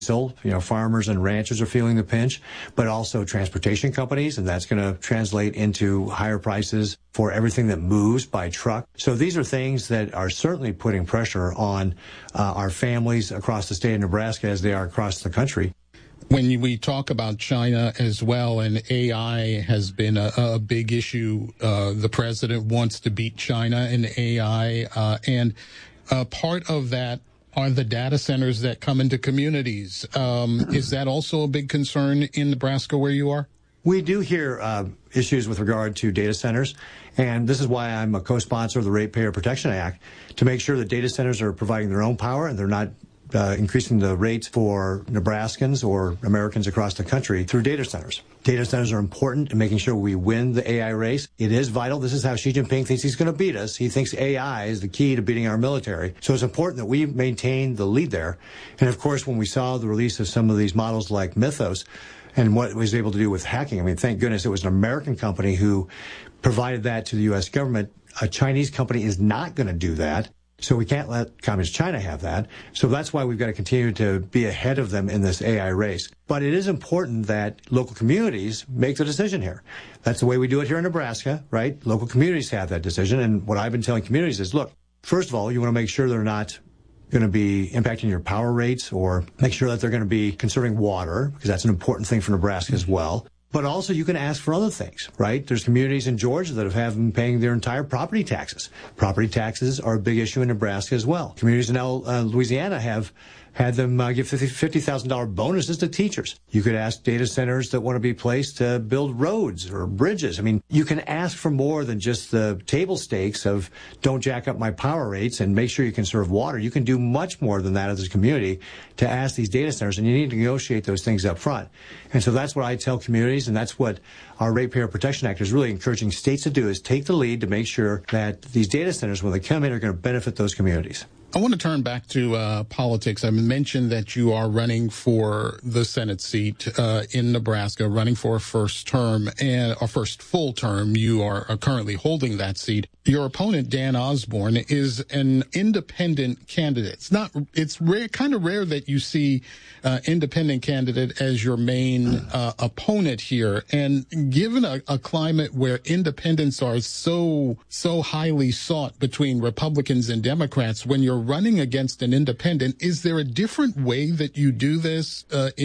So, farmers and ranchers are feeling the pinch, but also transportation companies, and that's going to translate into higher prices for everything that moves by truck. So these are things that are certainly putting pressure on our families across the state of Nebraska as they are across the country. When we talk about China as well, and AI has been a big issue, the president wants to beat China in AI, and part of that are the data centers that come into communities. Is that also a big concern in Nebraska where you are? We do hear issues with regard to data centers, and this is why I'm a co-sponsor of the Ratepayer Protection Act, to make sure that data centers are providing their own power and they're not increasing the rates for Nebraskans or Americans across the country through data centers. Data centers are important in making sure we win the AI race. It is vital. This is how Xi Jinping thinks he's going to beat us. He thinks AI is the key to beating our military. So it's important that we maintain the lead there. And of course, when we saw the release of some of these models like Mythos and what it was able to do with hacking, thank goodness it was an American company who provided that to the U.S. government. A Chinese company is not going to do that. So we can't let Communist China have that. So that's why we've got to continue to be ahead of them in this AI race. But it is important that local communities make the decision here. That's the way we do it here in Nebraska, right? Local communities have that decision. And what I've been telling communities is, look, first of all, you want to make sure they're not going to be impacting your power rates, or make sure that they're going to be conserving water, because that's an important thing for Nebraska as well. But also you can ask for other things, right? There's communities in Georgia that have been paying their entire property taxes. Property taxes are a big issue in Nebraska as well. Communities in Louisiana have had them give $50,000 bonuses to teachers. You could ask data centers that want to be placed to build roads or bridges. You can ask for more than just the table stakes of don't jack up my power rates and make sure you conserve water. You can do much more than that as a community to ask these data centers, and you need to negotiate those things up front. And so that's what I tell communities, and that's what our Ratepayer Protection Act is really encouraging states to do, is take the lead to make sure that these data centers, when they come in, are going to benefit those communities. I want to turn back to politics. I mentioned that you are running for the Senate seat in Nebraska, running for a first term and a first full term. You are currently holding that seat. Your opponent, Dan Osborne, is an independent candidate. It's rare, kind of rare that you see independent candidate as your main opponent here. And given a climate where independents are so highly sought between Republicans and Democrats, when you're running against an independent, is there a different way that you do this?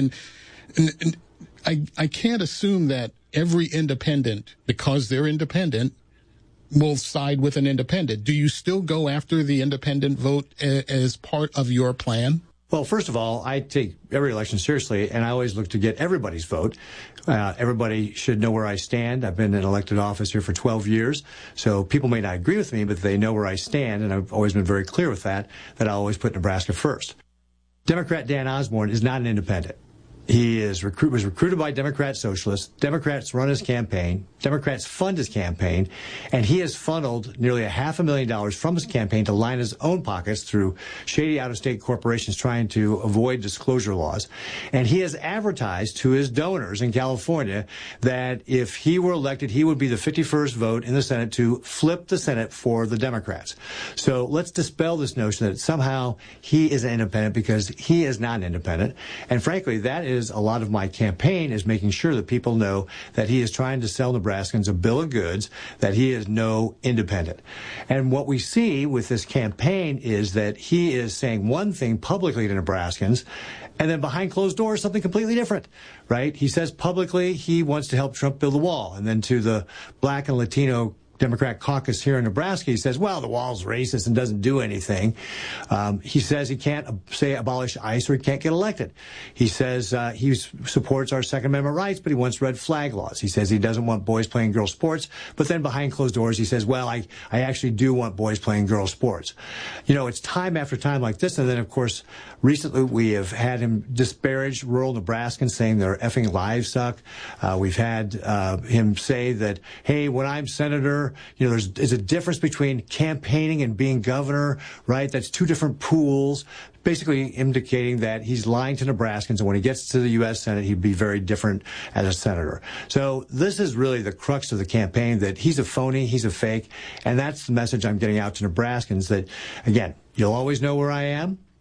I can't assume that every independent, because they're independent, will side with an independent. Do you still go after the independent vote as part of your plan? Well, first of all, I take every election seriously, and I always look to get everybody's vote. Everybody should know where I stand. I've been in elected office here for 12 years, so people may not agree with me, but they know where I stand, and I've always been very clear with that I always put Nebraska first. Democrat Dan Osborne is not an independent. He was recruited by Democrat socialists. Democrats run his campaign. Democrats fund his campaign. And he has funneled nearly $500,000 from his campaign to line his own pockets through shady out-of-state corporations trying to avoid disclosure laws. And he has advertised to his donors in California that if he were elected, he would be the 51st vote in the Senate to flip the Senate for the Democrats. So let's dispel this notion that somehow he is an independent, because he is not an independent. And frankly, that is a lot of my campaign, is making sure that people know that he is trying to sell Nebraskans a bill of goods, that he is no independent. And what we see with this campaign is that he is saying one thing publicly to Nebraskans, and then behind closed doors, something completely different, right? He says publicly he wants to help Trump build the wall. And then to the Black and Latino Democrat caucus here in Nebraska, he says, well, the wall's racist and doesn't do anything. He says he can't say abolish ICE or he can't get elected. He says he supports our Second Amendment rights, but he wants red flag laws. He says he doesn't want boys playing girls sports, but then behind closed doors, he says, well, I actually do want boys playing girls sports. It's time after time like this. And then, of course, recently we have had him disparage rural Nebraskans, saying their effing lives suck. We've had him say that, hey, when I'm senator, there's a difference between campaigning and being governor, right? That's two different pools, basically indicating that he's lying to Nebraskans, and when he gets to the U.S. Senate, he'd be very different as a senator. So this is really the crux of the campaign, that he's a phony, he's a fake, and that's the message I'm getting out to Nebraskans, that, again, you'll always know where I am.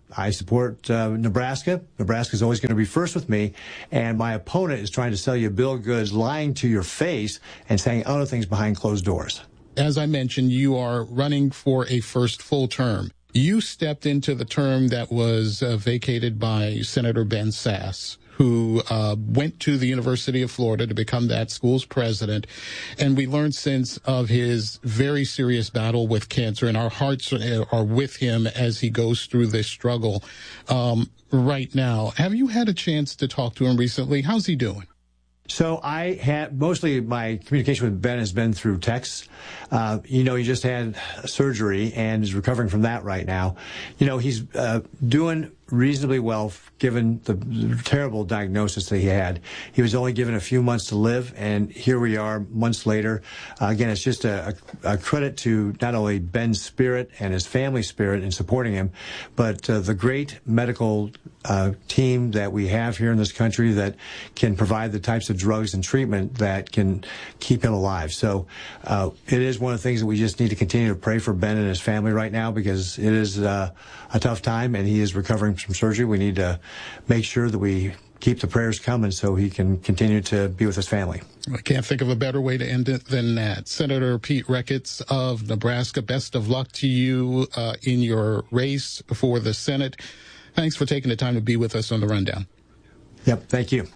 I support Nebraska. Nebraska is always going to be first with me. And my opponent is trying to sell you bill of goods, lying to your face and saying other things behind closed doors. As I mentioned, you are running for a first full term. You stepped into the term that was vacated by Senator Ben Sasse, who went to the University of Florida to become that school's president. And we learned since of his very serious battle with cancer, and our hearts are with him as he goes through this struggle right now. Have you had a chance to talk to him recently? How's he doing? So I had mostly my communication with Ben has been through texts. He just had surgery and is recovering from that right now. He's doing reasonably well given the terrible diagnosis that he had. He was only given a few months to live, and here we are months later. Again, it's just a credit to not only Ben's spirit and his family's spirit in supporting him, but the great medical team that we have here in this country that can provide the types of drugs and treatment that can keep him alive. So it is one of the things that we just need to continue to pray for Ben and his family right now, because it is a tough time and he is recovering from surgery. We need to make sure that we keep the prayers coming so he can continue to be with his family. I can't think of a better way to end it than that. Senator Pete Ricketts of Nebraska, best of luck to you in your race for the Senate. Thanks for taking the time to be with us on The Rundown. Yep, thank you.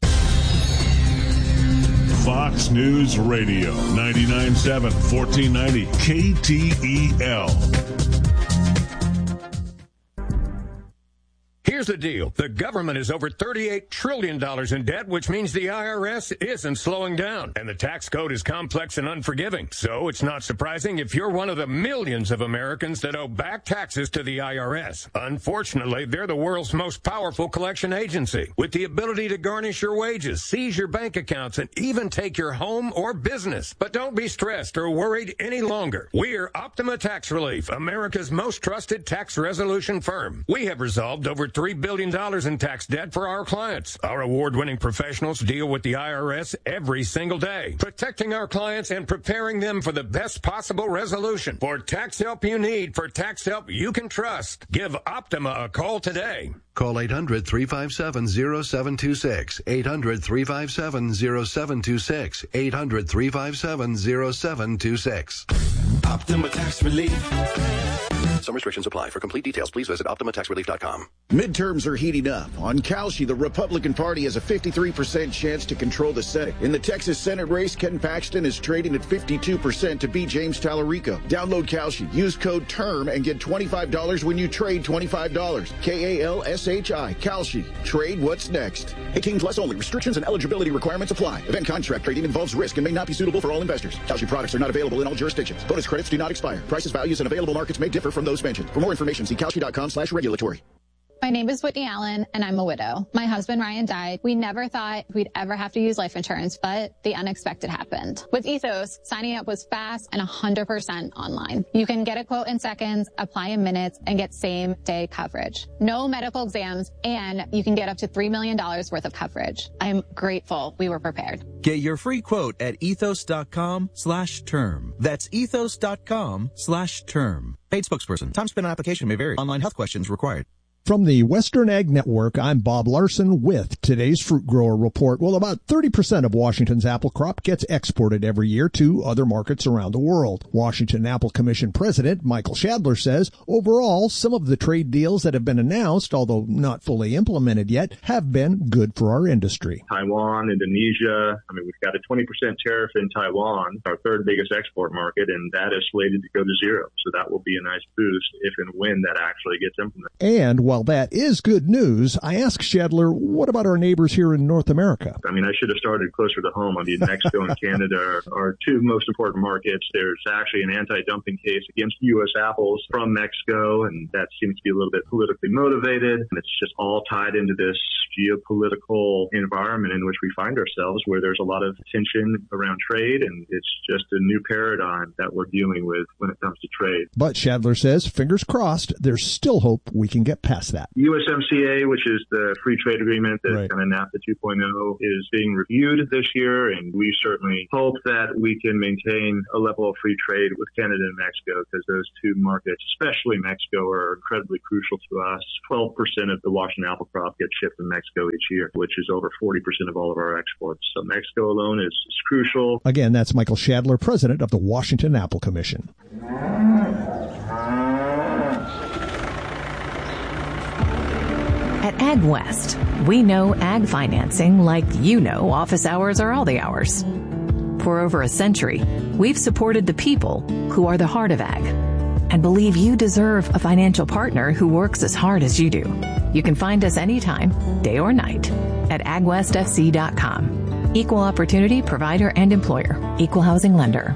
Fox News Radio, 99.7, 1490 KTEL. Here's the deal. The government is over $38 trillion in debt, which means the IRS isn't slowing down. And the tax code is complex and unforgiving. So it's not surprising if you're one of the millions of Americans that owe back taxes to the IRS. Unfortunately, they're the world's most powerful collection agency, with the ability to garnish your wages, seize your bank accounts, and even take your home or business. But don't be stressed or worried any longer. We're Optima Tax Relief, America's most trusted tax resolution firm. We have resolved over $3 billion in tax debt for our clients. Our award-winning professionals deal with the IRS every single day, protecting our clients and preparing them for the best possible resolution. For tax help you need, for tax help you can trust, give Optima a call today. Call 800-357-0726, 800-357-0726, 800-357-0726. Optima Tax Relief. Some restrictions apply. For complete details, please visit OptimaTaxRelief.com. Midterms are heating up. On Kalshi, the Republican Party has a 53% chance to control the Senate. In the Texas Senate race, Ken Paxton is trading at 52% to beat James Tallarico. Download Kalshi. Use code TERM and get $25 when you trade $25. Kalshi. Kalshi. Trade what's next. 18 plus only. Restrictions and eligibility requirements apply. Event contract trading involves risk and may not be suitable for all investors. Kalshi products are not available in all jurisdictions. Bonus credits do not expire. Prices, values, and available markets may differ from those mentioned. For more information, see Kalshi.com/regulatory. My name is Whitney Allen, and I'm a widow. My husband, Ryan, died. We never thought we'd ever have to use life insurance, but the unexpected happened. With Ethos, signing up was fast and 100% online. You can get a quote in seconds, apply in minutes, and get same-day coverage. No medical exams, and you can get up to $3 million worth of coverage. I'm grateful we were prepared. Get your free quote at ethos.com/term. That's ethos.com/term. Paid spokesperson. Time spent on application may vary. Online health questions required. From the Western Ag Network, I'm Bob Larson with today's Fruit Grower Report. Well, about 30% of Washington's apple crop gets exported every year to other markets around the world. Washington Apple Commission President Michael Shadler says, overall, some of the trade deals that have been announced, although not fully implemented yet, have been good for our industry. Taiwan, Indonesia, we've got a 20% tariff in Taiwan, our third biggest export market, and that is slated to go to zero. So that will be a nice boost if and when that actually gets implemented. And while that is good news, I asked Shadler, what about our neighbors here in North America? I should have started closer to home. Mexico and Canada are two most important markets. There's actually an anti-dumping case against U.S. apples from Mexico, and that seems to be a little bit politically motivated. And it's just all tied into this geopolitical environment in which we find ourselves, where there's a lot of tension around trade, and it's just a new paradigm that we're dealing with when it comes to trade. But Shadler says, fingers crossed, there's still hope we can get past that. USMCA, which is the free trade agreement that kind of NAFTA 2.0, is being reviewed this year, and we certainly hope that we can maintain a level of free trade with Canada and Mexico, because those two markets, especially Mexico, are incredibly crucial to us. 12% of the Washington apple crop gets shipped in Mexico each year, which is over 40% of all of our exports. So Mexico alone is crucial. Again, that's Michael Shadler, president of the Washington Apple Commission. At AgWest, we know ag financing like you know office hours are all the hours. For over a century, we've supported the people who are the heart of ag and believe you deserve a financial partner who works as hard as you do. You can find us anytime, day or night, at agwestfc.com. Equal opportunity provider and employer. Equal housing lender.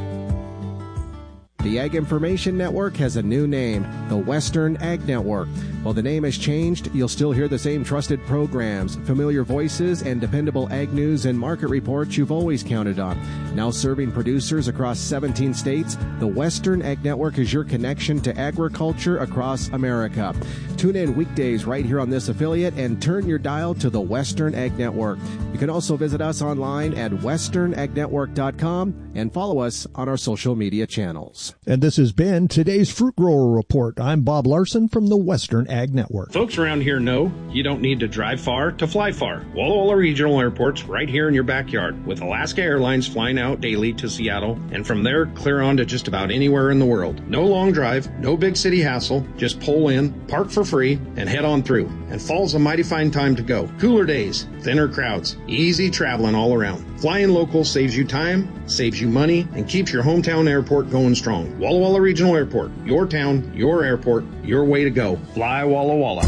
The Ag Information Network has a new name, the Western Ag Network. While the name has changed, you'll still hear the same trusted programs, familiar voices, and dependable ag news and market reports you've always counted on. Now serving producers across 17 states, the Western Ag Network is your connection to agriculture across America. Tune in weekdays right here on this affiliate and turn your dial to the Western Ag Network. You can also visit us online at westernagnetwork.com and follow us on our social media channels. And this has been today's Fruit Grower Report. I'm Bob Larson from the Western Ag Network. Folks around here know you don't need to drive far to fly far. Walla Walla Regional Airport's right here in your backyard, with Alaska Airlines flying out daily to Seattle, and from there clear on to just about anywhere in the world. No long drive, no big city hassle, just pull in, park for free, and head on through. And fall's a mighty fine time to go. Cooler days, thinner crowds, easy traveling all around. Flying local saves you time, saves you money, and keeps your hometown airport going strong. Walla Walla Regional Airport, your town, your airport, your way to go. Fly Walla Walla.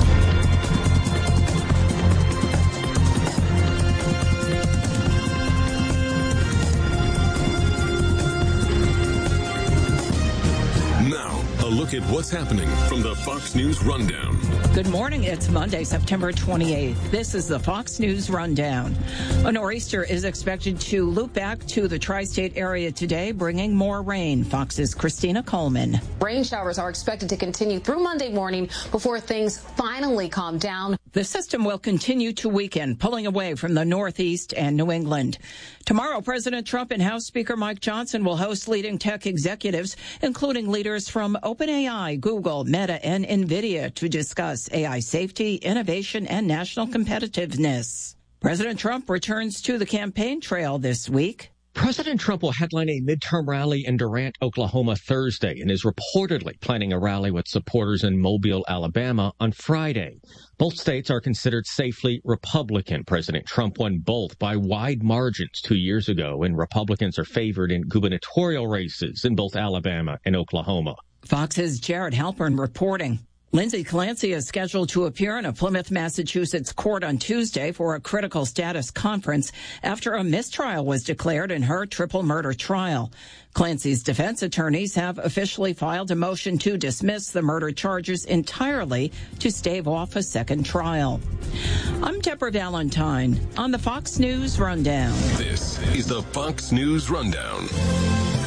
Look at what's happening from the Fox News Rundown. Good morning. It's Monday, September 28th. This is the Fox News Rundown. A nor'easter is expected to loop back to the tri-state area today, bringing more rain. Fox's Christina Coleman. Rain showers are expected to continue through Monday morning before things finally calm down. The system will continue to weaken, pulling away from the Northeast and New England. Tomorrow, President Trump and House Speaker Mike Johnson will host leading tech executives, including leaders from OpenAI, Google, Meta, and NVIDIA, to discuss AI safety, innovation, and national competitiveness. President Trump returns to the campaign trail this week. President Trump will headline a midterm rally in Durant, Oklahoma Thursday and is reportedly planning a rally with supporters in Mobile, Alabama on Friday. Both states are considered safely Republican. President Trump won both by wide margins 2 years ago, and Republicans are favored in gubernatorial races in both Alabama and Oklahoma. Fox's Jared Halpern reporting. Lindsay Clancy is scheduled to appear in a Plymouth, Massachusetts court on Tuesday for a critical status conference after a mistrial was declared in her triple murder trial. Clancy's defense attorneys have officially filed a motion to dismiss the murder charges entirely to stave off a second trial. I'm Deborah Valentine on the Fox News Rundown. This is the Fox News Rundown.